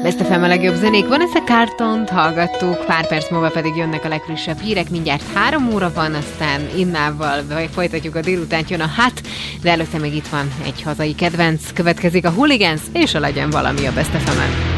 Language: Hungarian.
Best FM a legjobb zenék. Vanessa Carltont hallgattuk, pár perc múlva pedig jönnek a legfrissebb hírek. Mindjárt 3 óra van, aztán Innával folytatjuk a délutánt, jön a Hát, de előtte még itt van egy hazai kedvenc. Következik a Hooligans, és a Legyen valami a Best FM-en.